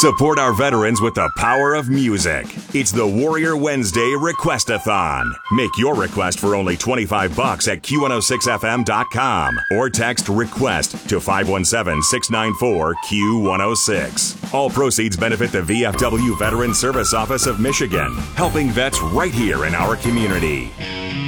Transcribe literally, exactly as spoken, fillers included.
Support our veterans with the power of music. It's the Warrior Wednesday Request-a-thon. Make your request for only twenty-five bucks at Q one oh six F M dot com or text REQUEST to five one seven, six nine four, Q one oh six. All proceeds benefit the V F W Veteran Service Office of Michigan, helping vets right here in our community.